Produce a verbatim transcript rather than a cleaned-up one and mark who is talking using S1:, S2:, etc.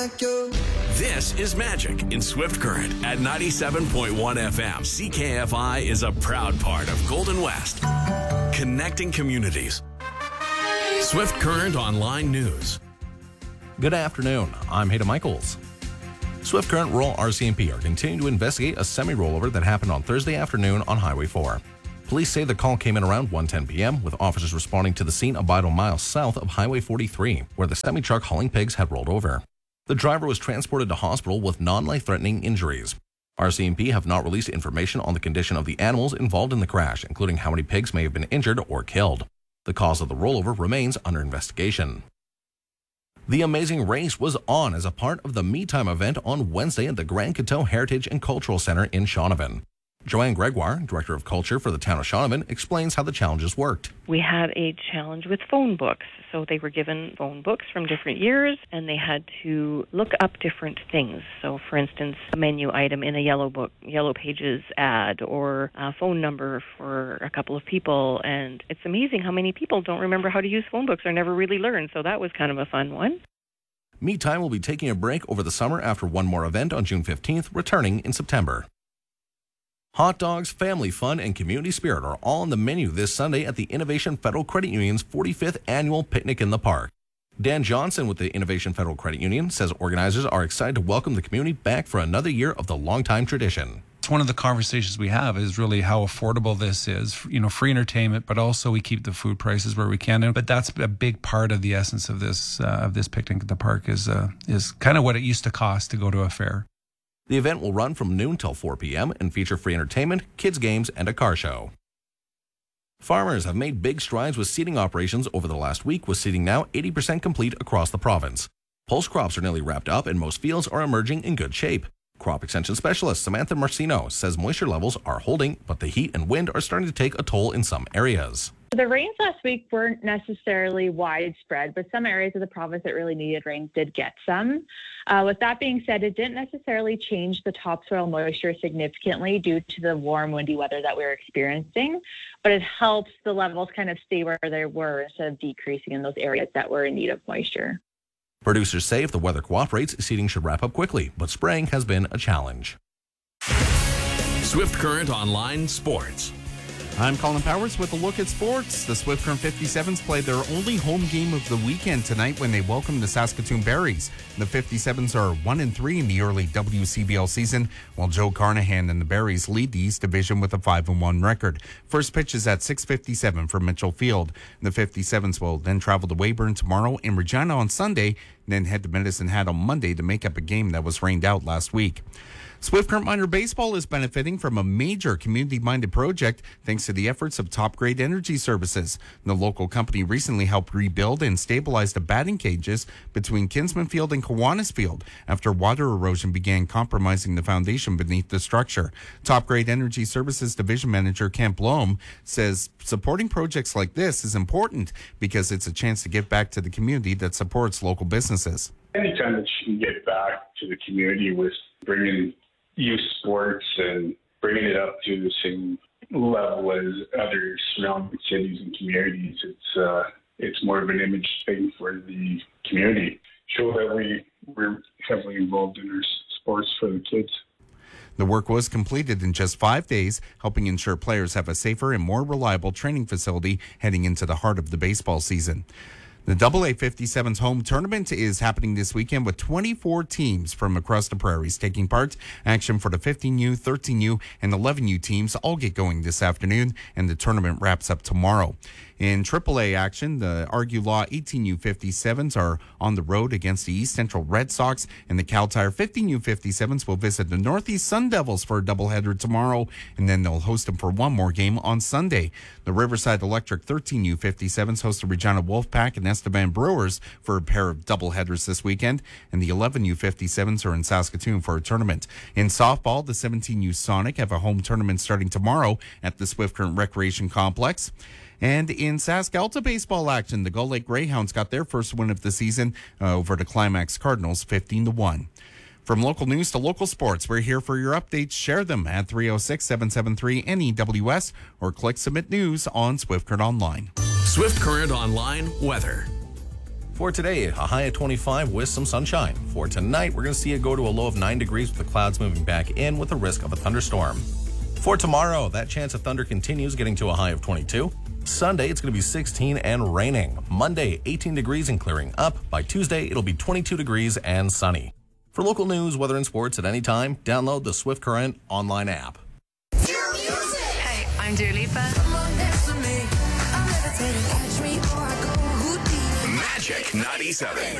S1: like you.
S2: This is Magic in Swift Current at ninety-seven point one F M. C K F I is a proud part of Golden West, connecting communities. Swift Current Online News.
S3: Good afternoon. I'm Hayden Michaels. Swift Current Rural R C M P are continuing to investigate a semi-rollover that happened on Thursday afternoon on Highway four. Police say the call came in around one ten p.m., with officers responding to the scene about a mile south of Highway forty-three, where the semi-truck hauling pigs had rolled over. The driver was transported to hospital with non-life-threatening injuries. R C M P have not released information on the condition of the animals involved in the crash, including how many pigs may have been injured or killed. The cause of the rollover remains under investigation. The Amazing Race was on as a part of the Me Time event on Wednesday at the Grand Coteau Heritage and Cultural Center in Shaunavon. Joanne Gregoire, Director of Culture for the town of Shaunavon, explains how the challenges worked.
S4: We had a challenge with phone books. So they were given phone books from different years, and they had to look up different things. So, for instance, a menu item in a yellow book, yellow pages ad, or a phone number for a couple of people. And it's amazing how many people don't remember how to use phone books or never really learned. So that was kind of a fun one.
S3: Me Time will be taking a break over the summer after one more event on June fifteenth, returning in September. Hot dogs, family fun, and community spirit are all on the menu this Sunday at the Innovation Federal Credit Union's forty-fifth Annual Picnic in the Park. Dan Johnson with the Innovation Federal Credit Union says organizers are excited to welcome the community back for another year of the longtime tradition.
S5: It's one of the conversations we have is really how affordable this is, you know, free entertainment, but also we keep the food prices where we can. But that's a big part of the essence of this uh, of this picnic at the park is uh, is kind of what it used to cost to go to a fair.
S3: The event will run from noon till four p.m. and feature free entertainment, kids' games, and a car show. Farmers have made big strides with seeding operations over the last week, with seeding now eighty percent complete across the province. Pulse crops are nearly wrapped up and most fields are emerging in good shape. Crop extension specialist Samantha Marcino says moisture levels are holding, but the heat and wind are starting to take a toll in some areas.
S6: The rains last week weren't necessarily widespread, but some areas of the province that really needed rain did get some. Uh, with that being said, it didn't necessarily change the topsoil moisture significantly due to the warm, windy weather that we were experiencing, but it helps the levels kind of stay where they were instead of decreasing in those areas that were in need of moisture.
S3: Producers say if the weather cooperates, seeding should wrap up quickly, but spraying has been a challenge.
S2: Swift Current Online Sports.
S7: I'm Colin Powers with a look at sports. The Swift Current fifty-sevens played their only home game of the weekend tonight when they welcomed the Saskatoon Berries. The fifty-sevens are one and three in the early W C B L season, while Joe Carnahan and the Berries lead the East Division with a five and one record. First pitch is at six fifty-seven from Mitchell Field. The fifty-sevens will then travel to Weyburn tomorrow and Regina on Sunday, then head to Medicine Hat on Monday to make up a game that was rained out last week. Swift Current Minor Baseball is benefiting from a major community-minded project thanks to the efforts of Top Grade Energy Services. The local company recently helped rebuild and stabilize the batting cages between Kinsman Field and Kiwanis Field after water erosion began compromising the foundation beneath the structure. Top Grade Energy Services Division Manager Kent Blom says supporting projects like this is important because it's a chance to give back to the community that supports local businesses.
S8: Anytime that you can get back to the community with bringing youth sports and bringing it up to the same level as other surrounding cities and communities, it's uh, it's more of an image thing for the community. Show that we, we're heavily involved in our sports for the kids.
S7: The work was completed in just five days, helping ensure players have a safer and more reliable training facility heading into the heart of the baseball season. The double A fifty-sevens home tournament is happening this weekend with twenty-four teams from across the prairies taking part. Action for the fifteen U, thirteen U, and eleven U teams all get going this afternoon, and the tournament wraps up tomorrow. In triple A action, the Argue Law eighteen U fifty-sevens are on the road against the East Central Red Sox, and the Cal Tire fifteen U fifty-sevens will visit the Northeast Sun Devils for a doubleheader tomorrow, and then they'll host them for one more game on Sunday. The Riverside Electric thirteen U fifty-sevens host the Regina Wolfpack and Estevan Brewers for a pair of doubleheaders this weekend, and the eleven U fifty-sevens are in Saskatoon for a tournament. In softball, the seventeen U Sonic have a home tournament starting tomorrow at the Swift Current Recreation Complex. And in Sask-Alta baseball action, the Gull Lake Greyhounds got their first win of the season uh, over the Climax Cardinals, fifteen to one. From local news to local sports, we're here for your updates. Share them at three oh six, seven seven three, N E W S or click Submit News on Swift Current Online.
S2: Swift Current Online Weather.
S3: For today, a high of twenty-five with some sunshine. For tonight, we're going to see it go to a low of nine degrees with the clouds moving back in with a risk of a thunderstorm. For tomorrow, that chance of thunder continues, getting to a high of twenty-two. Sunday, it's going to be sixteen and raining. Monday, eighteen degrees and clearing up. By Tuesday, it'll be twenty-two degrees and sunny. For local news, weather, and sports at any time, download the Swift Current online app.
S1: Hey, I'm Dua Lipa.
S2: Magic ninety-seven.